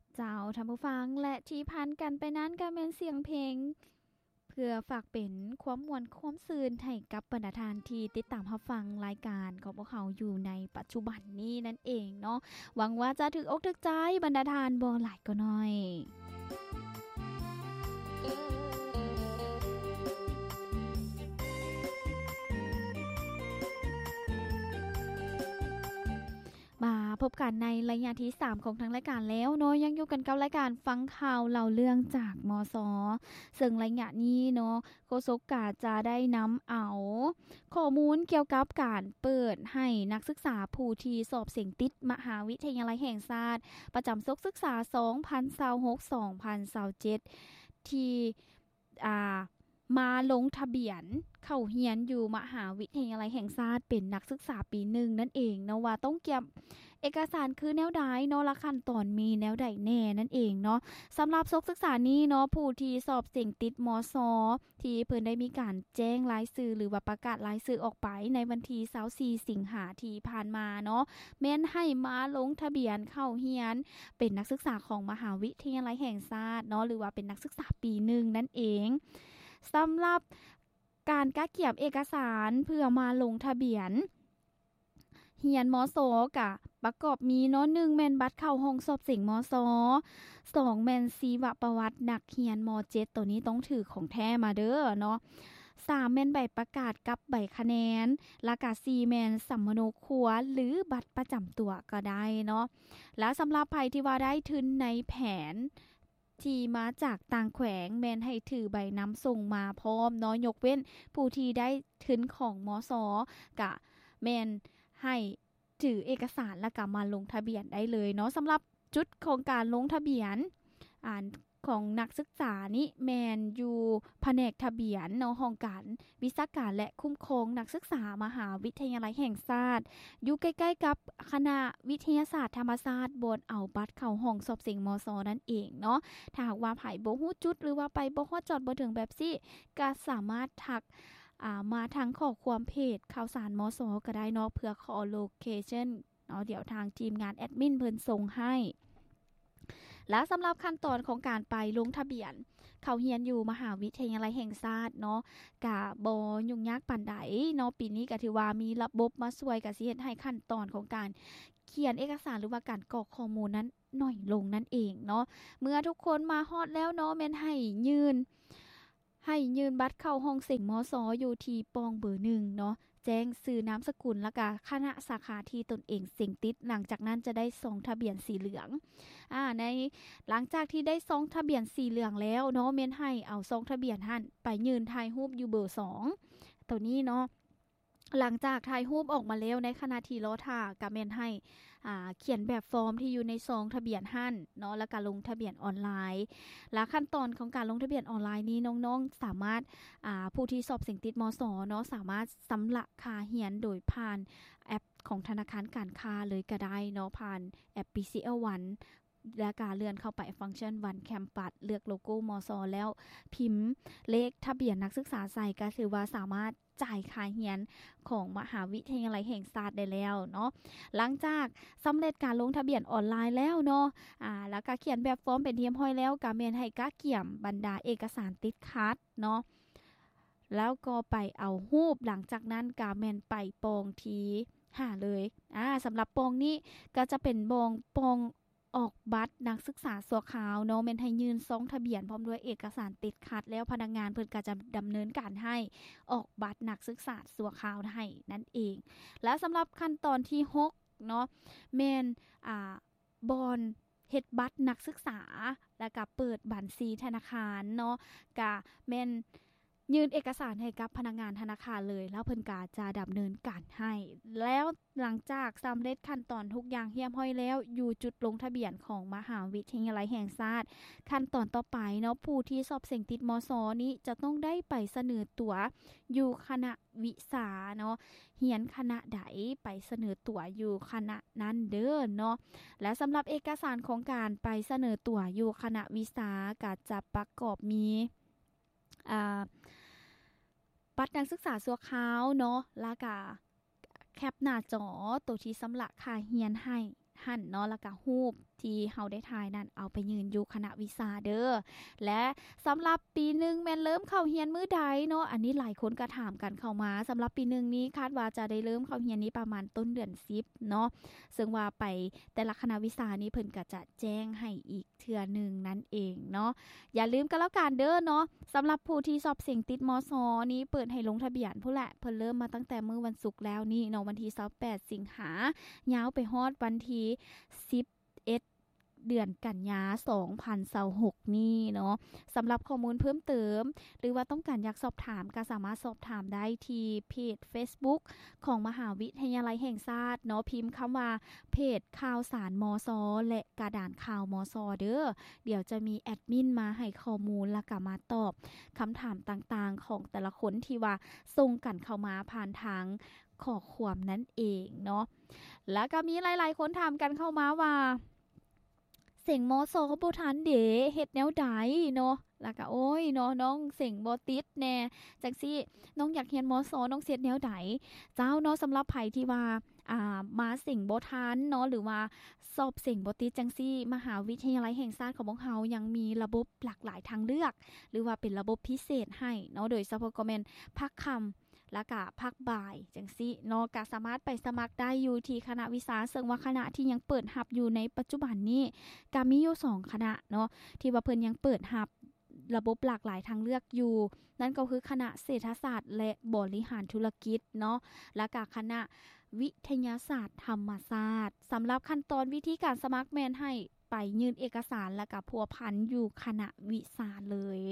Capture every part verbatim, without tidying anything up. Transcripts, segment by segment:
เจ้าท่านผู้ฟังและที่พันกันไปนั้นก็เป็นเสียงเพลงเพื่อฝากเป็นความมวลความซืนให้กับบรรดาทานที่ติดตามรับฟังรายการของพวกเขาอยู่ในปัจจุบันนี้นั่นเองเนาะหวังว่าจะถึกอกถึกใจบรรดาทานบ่หลายก็น้อยมาพบกันในระยะที่สามของทางรายการแล้วเนาะยังอยู่กันกับรายการฟังข่าวเล่าเรื่องจากมสซึ่งระยะนี้เนาะโฆษกกาจะได้นำเอาข้อมูลเกี่ยวกับการเปิดให้นักศึกษาผู้ที่สอบเสียงติดมหาวิทยาลัยแห่งชาติประจำศึกศึกษา สองพันยี่สิบหก สองพันยี่สิบเจ็ด ที่อ่ามาลงทะเบียนเข้าเรียนอยู่มหาวิทยาลัยแห่งชาติเป็นนักศึกษาปีหนึ่งนั่นเองเนาะว่าต้องเก็บเอกสารคือแนวใดเนาะละขั้นตอนมีแนวใดแน่นั่นเองเนาะสำหรับศึกศึกษานี้เนาะผู้ที่สอบเสียงติดมสที่เพิ่นได้มีการแจ้งรายชื่อหรือว่าประกาศรายชื่อออกไปในวันที่ยี่สิบสี่สิงหาคมที่ผ่านมาเนาะแม้นให้มาลงทะเบียนเข้าเรียนเป็นนักศึกษาของมหาวิทยาลัยแห่งชาติเนาะหรือว่าเป็นนักศึกษาปีหนึ่งนั่นเองสำหรับการกะเกียบเอกสารเพื่อมาลงทะเบียนเรียนมสกะประกอบมีเนาะหนึ่งแม่นบัตรเข้าห้องสอบเสียงมสสองแม่นชีวประวัตินักเรียนมเจ็ดตัวนี้ต้องถือของแท้มาเด้อเนาะสามแม่นใบประกาศกับใบคะแนนและก็สี่แม่นสัมมโนครัวหรือบัตรประจำตัวก็ได้เนาะแล้วสำหรับไผที่ว่าได้ทุนในแผนที่มาจากต่างแขวงแม่นให้ถือใบนำส่งมาพร้อมเนาะยกเว้นผู้ที่ได้ทุนของมสกะแม่นให้ถือเอกสารแล้วก็มาลงทะเบียนได้เลยเนาะสำหรับจุดของการลงทะเบียนอ่านของนักศึกษานี้แมนอยู่แผนกทะเบียนเนาะห้องการวิชาการและคุ้มครองนักศึกษามหาวิทยาลัยแห่งชาติอยู่ใกล้ๆกับคณะวิทยาศาสตร์ธรรมศาสตร์บนเอาบัตรเข้าห้องสอบเสียงมสนั่นเองเนาะถ้าหากว่าไผบ่ฮู้จุดหรือว่าไปบ่ฮอดจอดบ่ถึงแบบซี่ก็สามารถทักอ่ามาทางข้อความเพจข่าวสารมสก็ได้เนาะเพื่อขอโลเคชั่นเนาะเดี๋ยวทางทีมงานแอดมินเพิ่นส่งให้และสำหรับขั้นตอนของการไปลงทะเบียนเข้าเรียนอยู่มหาวิทยาลัยแห่งชาติเนาะก็บ่ยุ่งยากปานใดเนาะปีนี้ก็ถือว่ามีระบบมาช่วยก็สิเฮ็ดให้ขั้นตอนของการเขียนเอกสารหรือว่าการกรอกข้อมูลนั้นน้อยลงนั่นเองเนาะเมื่อทุกคนมาฮอดแล้วเนาะแม่นให้ยื่นให้ยื่นบัตรเข้าห้องเสียงมสอยู่ที่ปองเบอร์หนึ่งเนาะแจ้งชื่อนามสกุลแล้วก็คณะสาขาที่ตนเองเสียงติดหลังจากนั้นจะได้ส่งทะเบียนสีเหลืองอ่าในหลังจากที่ได้ส่งทะเบียนสีเหลืองแล้วเนาะแม่นให้เอาส่งทะเบียนหั่นไปยืนถ่ายรูปอยู่เบอร์สองตัวนี้เนาะหลังจากถ่ายรูปออกมาแล้วในขณะที่รอท่าก็แม่นให้อ่าเขียนแบบฟอร์มที่อยู่ในซองทะเบียนหั่นเนาะแล้วก็ลงทะเบียนออนไลน์และขั้นตอนของการลงทะเบียนออนไลน์นี้น้องๆสามารถอ่าผู้ที่สอบเสียงติดมสเนาะสามารถสำระค่าเรียนโดยผ่านแอปของธนาคารการค้าเลยก็ได้เนาะผ่านแอป พี ซี แอล วัน และการเลื่อนเข้าไปฟังก์ชันวันแคมปัสเลือกโลโก้มสแล้วพิมพ์เลขทะเบียนนักศึกษาใส่ก็ถือว่าสามารถจ่ายค่าเรียนของมหาวิทยาลัยแห่งชาติได้แล้วเนาะหลังจากสำเร็จการลงทะเบียนออนไลน์แล้วเนาะอ่าแล้วก็เขียนแบบฟอร์มเป็นที่เรียบร้อยแล้วก็แม่นให้กะเกี่ยมบรรดาเอกสารติดคัดเนาะแล้วก็ไปเอารูปหลังจากนั้นก็แม่นไปปองที่หาเลยอ่าสำหรับปองนี้ก็จะเป็นบองปองออกบัตรนักศึกษาสัวขาวเนาะแม่นให้ยื่นซองทะเบียนพร้อมด้วยเอกสารติดคัดแล้วพนักงานเพิ่นก็จะดำเนินการให้ออกบัตรนักศึกษาสัวขาวให้นั่นเองและสำหรับขั้นตอนที่หกเนาะแม่นอ่าบอนเฮ็ดบัตรนักศึกษาแล้วก็เปิดบัญชีธนาคารเนาะก็แม่นยื่นเอกสารให้กับพนักงานธนาคารเลยแล้วเพิ่นก็จะดำเนินการให้แล้วหลังจากสำเร็จขั้นตอนทุกอย่างเรียบร้อยแล้วอยู่จุดลงทะเบียนของมหาวิทยาลัยแห่งชาติขั้นตอนต่อไปเนาะผู้ที่สอบเสียงติดมสนี้จะต้องได้ไปเสนอตั๋วอยู่คณะวิชาเนาะเรียนคณะใดไปเสนอตั๋วอยู่คณะนั้นเด้อเนาะและสำหรับเอกสารของการไปเสนอตั๋วอยู่คณะวิชาก็จะประกอบมีอ่าบัตรนักศึกษาชั่วคราวเนาะแล้วก็แคปหน้าจอตัวที่สำหรับค่าเรียนให้หั่นเนาะแล้วก็รูปที่เฮาได้ถ่ายนั่นเอาไปยืนอยู่คณะวิชาเด้อและสำหรับปีหนึ่งแม่นเริ่มเข้าเรียนมื้อใดเนาะอันนี้หลายคนก็ถามกันเข้ามาสำหรับปีหนึ่งนี้คาดว่าจะได้เริ่มเข้าเรียนนี้ประมาณต้นเดือนสิบเนาะซึ่งว่าไปแต่ละคณะวิชานี้เพิ่นก็จะแจ้งให้อีกเทื่อนึงนั่นเองเนาะอย่าลืมกันแล้วกันเด้อเนาะสำหรับผู้ที่สอบเสียงติดมสนี้เปิดให้ลงทะเบียนผู้แหละเพิ่นเริ่มมาตั้งแต่มื้อวันศุกร์แล้วนี่เนาะวันที่ยี่สิบแปดสิงหายาวไปฮอดวันที่สิบเอ็ดเดือนกันยาสองพันยี่สิบหกนี่เนาะสำหรับข้อมูลเพิ่มเติมหรือว่าต้องการอยากสอบถามก็สามารถสอบถามได้ที่เพจ Facebook ของมหาวิทยาลัยแห่งชาติเนาะพิมพ์คำว่าเพจข่าวสารมสและกระดานข่าวมสเด้อเดี๋ยวจะมีแอดมินมาให้ข้อมูลแล้วก็มาตอบคำถามต่างๆของแต่ละคนที่ว่าส่งกันเข้ามาผ่านทางข้อความนั่นเองเนาะแล้วก็มีหลายๆคนถามกันเข้ามาว่าเสียงมสบ่ทันเด๋เฮ็ดแนวใดเนาะแล้วก็โอ้ยเนาะน้องเสียงบ่ติดแน่จังซี่น้องอยากเรียนมสน้องเสียดแนวใดเจ้าเนาะสำหรับไผที่ว่าอ่ามาเสียงบ่ทันเนาะหรือว่าสอบเสียงบ่ติดจังซี่มหาวิทยาลัยแห่งชาติของพวกเฮายังมีระบบหลากหลายทางเลือกหรือว่าเป็นระบบพิเศษให้เนาะโดยเฉพาะก็แม่นภาคค่ำแล้วก็ภาคบ่ายจังซี่เนาะก็สามารถไปสมัครได้อยู่ที่คณะวิชาซึ่งว่าคณะที่ยังเปิดรับอยู่ในปัจจุบันนี้ก็มีอยู่สองคณะเนาะที่ว่าเพิ่นยังเปิดรับระบบหลากหลายทางเลือกอยู่นั่นก็คือคณะเศรษฐศาสตร์และบริหารธุรกิจเนาะแล้วก็คณะวิทยาศาสตร์ธรรมศาสตร์สำหรับขั้นตอนวิธีการสมัครแม่นให้ไปยื่นเอกสารแล้วก็พัวพันอยู่คณะวิชาเลย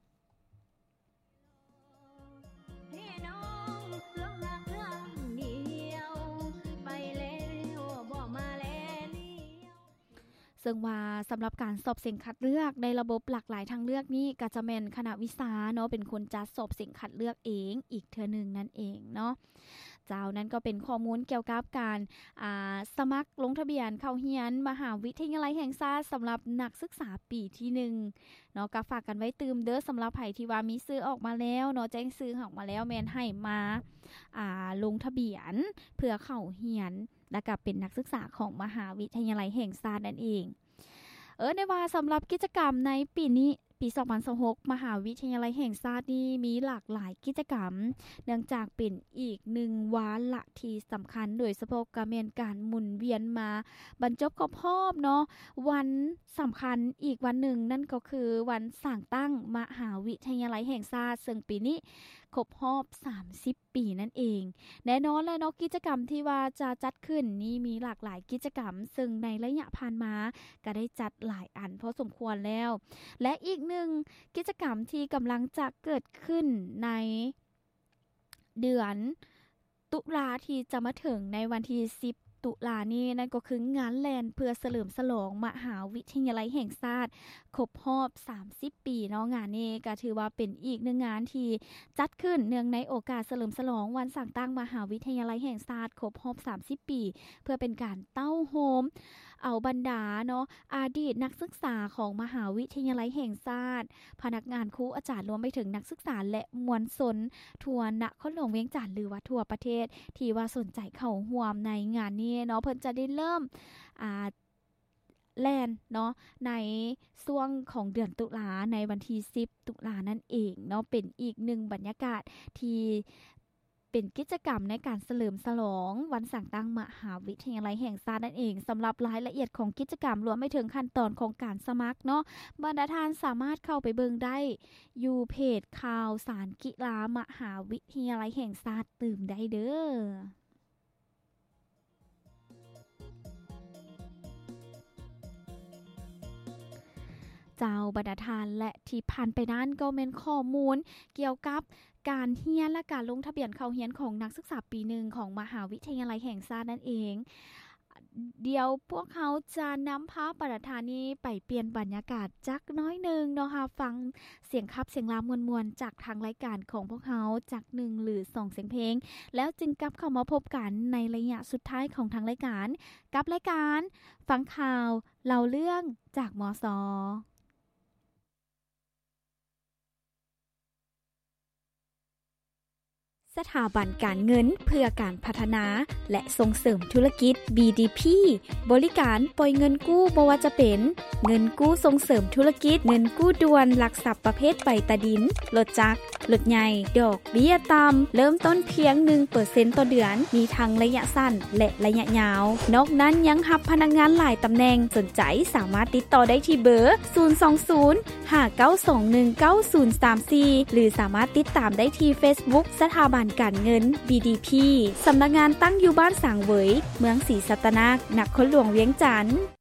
ซึ่งว่าสำหรับการสอบเสียงคัดเลือกในระบบหลากหลายทางเลือกนี้ก็จะแม่นคณะวิชาเนาะเป็นคนจัดสอบเสียงคัดเลือกเองอีกเทื่อนึงนั่นเองเนาะเจ้านั้นก็เป็นข้อมูลเกี่ยวกับการอ่าสมัครลงทะเบียนเข้าเรียนมหาวิทยาลัยแห่งชาติสำหรับนักศึกษาปีที่หนึ่งเนาะก็ฝากกันไว้ตื่มเด้อสำหรับไผที่ว่ามีชื่อออกมาแล้วเนาะแจ้งชื่อออกมาแล้วแม่นให้มาอ่าลงทะเบียนเพื่อเข้าเรียนและก็เป็นนักศึกษาของมหาวิทยาลัยแห่งชาตินั่นเองเออในว่าสำหรับกิจกรรมในปีนี้ปีสองพันยี่สิบหกมหาวิทยาลัยแห่งชาตินี้มีหลากหลายกิจกรรมเนื่องจากเป็นอีกหนึ่งวาระที่สำคัญโดยเฉพาะการเรียนการหมุนเวียนมาบรรจบกับรอบเนาะวันสำคัญอีกวันหนึ่งนั่นก็คือวันสร้างตั้งมหาวิทยาลัยแห่งชาติซึ่งปีนี้ครบรอบสามสิบปีนั่นเองแน่นอนแล้วเนาะกิจกรรมที่ว่าจะจัดขึ้นนี้มีหลากหลายกิจกรรมซึ่งในระยะผ่านมาก็ได้จัดหลายอันพอสมควรแล้วและอีกหนึ่งกิจกรรมที่กำลังจะเกิดขึ้นในเดือนตุลาที่จะมาถึงในวันที่สิบตุลานี้นั่นก็คืองานแลนเพื่อเฉลิมฉลองมหาวิทยาลัยแห่งชาติครบรอบสามสิบปีเนาะงานนี้ก็ถือว่าเป็นอีกหนึ่งงานที่จัดขึ้นเนื่องในโอกาสเฉลิมฉลองวันสร้างตั้งมหาวิทยาลัยแห่งชาติครบรอบสามสิบปีเพื่อเป็นการเต้าโฮมเอาบรรดาเนาะอดีตนักศึกษาของมหาวิทยาลัยแห่งชาติพนักงานครูอาจารย์รวมไปถึงนักศึกษาและมวลชนทั่วนครหลวงเวียงจันทน์หรือว่าทั่วประเทศที่ว่าสนใจเข้าร่วมในงานนี้เนาะเพิ่นจะได้เริ่มอ่าแลนเนาะในช่วงของเดือนตุลาในวันที่สิบตุลานั่นเองเนาะเป็นอีกหนึ่งบรรยากาศที่เป็นกิจกรรมในการเฉลิมฉลองวันสร้างตั้งมหาวิทยาลัยแห่งชาตินั่นเองสำหรับรายละเอียดของกิจกรรมรวมไปถึงขั้นตอนของการสมัครเนาะบรรดาท่านสามารถเข้าไปเบิ่งได้อยู่เพจข่าวสารกีฬามหาวิทยาลัยแห่งชาติตื่มได้เด้อเจ้าบรรดาทานและที่ผ่านไปนั้นก็เป็นข้อมูลเกี่ยวกับการเรียนและการลงทะเบียนเข้าเรียนของนักศึกษาปีหนึ่งของมหาวิทยาลัยแห่งชาตินั่นเองเดี๋ยวพวกเขาจะนำพาบรรดาทานนี้ไปเปลี่ยนบรรยากาศจักน้อยนึงเนาะค่ะฟังเสียงคับเสียงรามมวลๆจากทางรายการของพวกเขาจากหนึ่งหรือสองเสียงเพลงแล้วจึงกลับเข้ามาพบกันในระยะสุดท้ายของทางรายการกับรายการฟังข่าวเล่าเรื่องจากมส. สถาบันการเงินเพื่อการพัฒนาและส่งเสริมธุรกิจ บี ดี พี บริการปล่อยเงินกู้บ่ว่าจะเป็นเงินกู้ส่งเสริมธุรกิจเงินกู้ด่วนหลักทรัพย์ประเภทใบตะดินรถจักรรถใหญ่ดอกเบี้ยต่ำเริ่มต้นเพียง หนึ่งเปอร์เซ็นต์ ต่อเดือนมีทั้งระยะสั้นและระยะยาวนอกนั้นยังรับพนักงานหลายตำแหน่งสนใจสามารถติดต่อได้ที่เบอร์ศูนย์ สอง ศูนย์ ห้า เก้า สอง หนึ่ง เก้า ศูนย์ สาม สี่หรือสามารถติดตามได้ที่ Facebook สถาบันการเงิน บี ดี พี สำนักงานตั้งอยู่บ้านสางเหวยเมืองศรีสัตนานครหลวงเวียงจันทน์